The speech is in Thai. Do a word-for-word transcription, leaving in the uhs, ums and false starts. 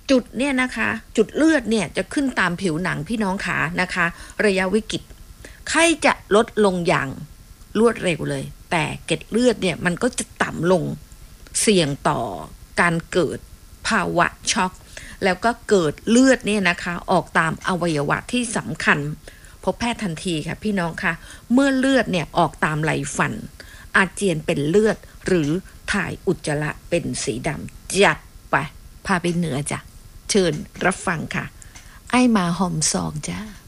จุดเนี่ยนะคะจุดเลือดเนี่ยจะขึ้นตามผิวหนังพี่น้องขานะคะระยะวิกฤตไข้จะลดลงอย่างรวดเร็วเลยแต่เกล็ดเลือดเนี่ยมันก็จะต่ำลงเสี่ยงต่อการเกิดภาวะช็อกแล้วก็เกิดเลือดเนี่ยนะคะออกตามอวัยวะที่สำคัญพบแพทย์ทันทีค่ะพี่น้องคะเมื่อเลือดเนี่ยออกตามไหลฟันอาเจียนเป็นเลือดหรือถ่ายอุจจาระเป็นสีดำจัดไปพาไปเหนือจ้ะเชิญรับฟังค่ะไอ้มาหอมซองจ้า